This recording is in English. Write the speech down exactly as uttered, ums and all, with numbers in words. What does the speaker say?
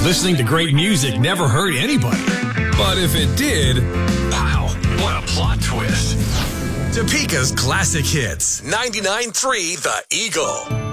Listening to great music never hurt anybody. But if it did, wow, what a plot twist. Topeka's Classic Hits, ninety-nine point three The Eagle.